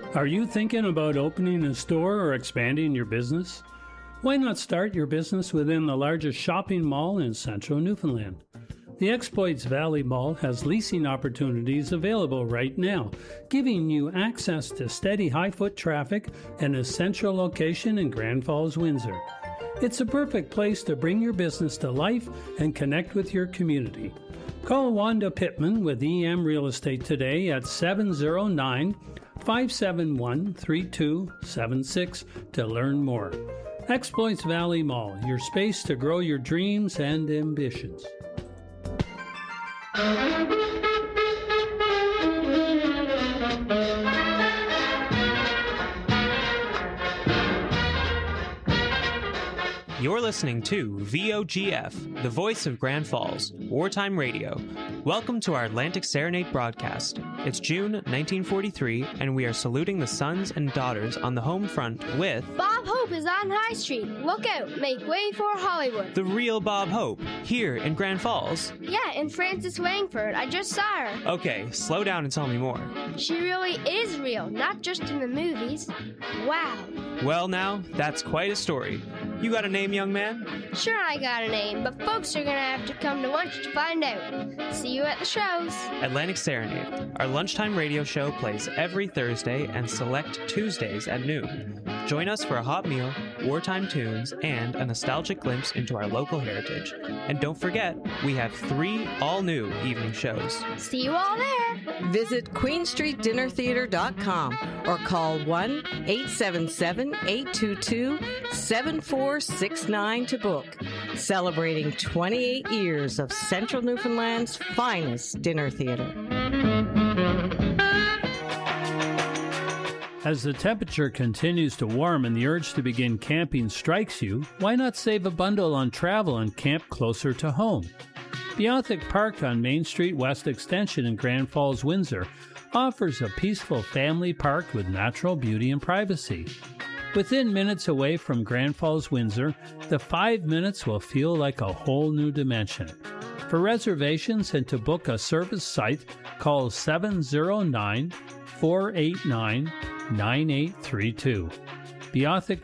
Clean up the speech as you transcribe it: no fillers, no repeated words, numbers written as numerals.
Are you thinking about opening a store or expanding your business? Why not start your business within the largest shopping mall in central Newfoundland? The Exploits Valley Mall has leasing opportunities available right now, giving you access to steady high-foot traffic and a central location in Grand Falls, Windsor. It's a perfect place to bring your business to life and connect with your community. Call Wanda Pittman with EM Real Estate today at 709-571-3276 to learn more. Exploits Valley Mall, your space to grow your dreams and ambitions. You're listening to VOGF, the voice of Grand Falls, Wartime Radio. Welcome to our Atlantic Serenade broadcast. It's June 1943, and we are saluting the sons and daughters on the home front with... Bob Hope is on High Street. Look out. Make way for Hollywood. The real Bob Hope, here in Grand Falls. Yeah, and Frances Wangford. I just saw her. Okay, slow down and tell me more. She really is real, not just in the movies. Wow. Well now, that's quite a story. You got a name, young man? Sure, I got a name, but folks are gonna have to come to lunch to find out. See you at the shows. Atlantic Serenade. Our lunchtime radio show plays every Thursday and select Tuesdays at noon. Join us for a hot meal, wartime tunes, and a nostalgic glimpse into our local heritage. And don't forget, we have 3 all-new evening shows. See you all there. Visit QueenStreetDinnerTheater.com or call 1-877-822-7469 to book. Celebrating 28 years of Central Newfoundland's finest dinner theater. As the temperature continues to warm and the urge to begin camping strikes you, why not save a bundle on travel and camp closer to home? Beothic Park on Main Street West Extension in Grand Falls, Windsor offers a peaceful family park with natural beauty and privacy. Within minutes away from Grand Falls, Windsor, the 5 minutes will feel like a whole new dimension. For reservations and to book a service site, call 709-489-9832. Beothic